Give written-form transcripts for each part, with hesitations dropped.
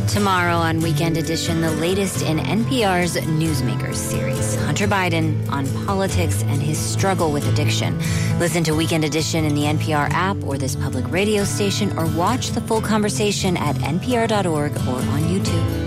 Tomorrow on Weekend Edition, the latest in NPR's Newsmakers series, Hunter Biden on politics and his struggle with addiction. Listen to Weekend Edition in the NPR app or this public radio station, or watch the full conversation at npr.org or on YouTube.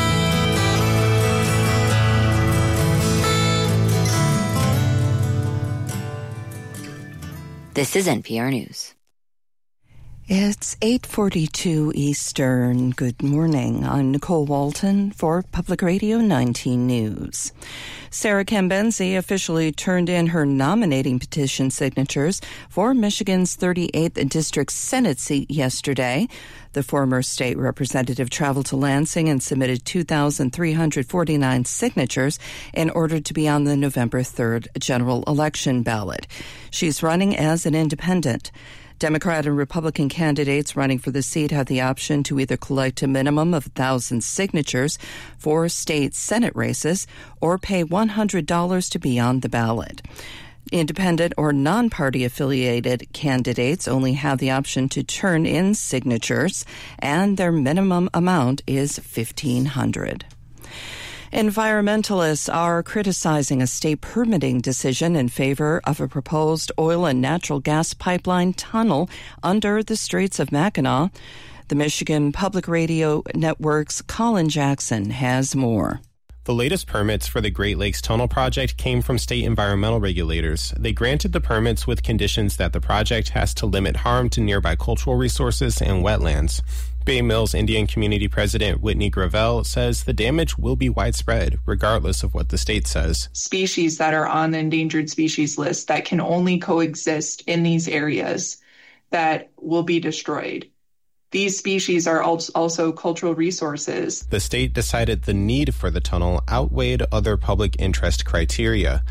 This is NPR News. It's 8:42 Eastern. Good morning. I'm Nicole Walton for Public Radio 19 News. Sarah Cambenzi officially turned in her nominating petition signatures for Michigan's 38th District Senate seat yesterday. The former state representative traveled to Lansing and submitted 2,349 signatures in order to be on the November 3rd general election ballot. She's running as an independent. Democrat and Republican candidates running for the seat have the option to either collect a minimum of 1,000 signatures for state Senate races or pay $100 to be on the ballot. Independent or non-party affiliated candidates only have the option to turn in signatures, and their minimum amount is $1,500. Environmentalists are criticizing a state permitting decision in favor of a proposed oil and natural gas pipeline tunnel under the Straits of Mackinac. The Michigan Public Radio Network's Colin Jackson has more. The latest permits for the Great Lakes Tunnel project came from state environmental regulators. They granted the permits with conditions that the project has to limit harm to nearby cultural resources and wetlands. Bay Mills Indian Community President Whitney Gravel says the damage will be widespread, regardless of what the state says. Species that are on the endangered species list that can only coexist in these areas that will be destroyed. These species are also cultural resources. The state decided the need for the tunnel outweighed other public interest criteria.